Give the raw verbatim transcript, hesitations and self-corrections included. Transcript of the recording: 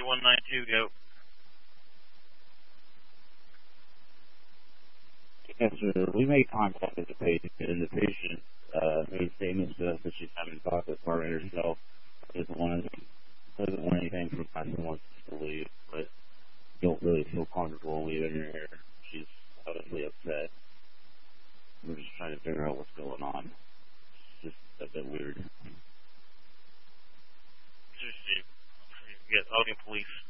one nine two, go. Yes, sir. We made contact with the patient, and the patient uh, made statements to us that she's having talked with her herself. Doesn't want doesn't want anything from us and wants us to leave, but don't really feel comfortable leaving her here. She's obviously upset. We're just trying to figure out what's going on. It's just a bit weird. Yes, I'll get police.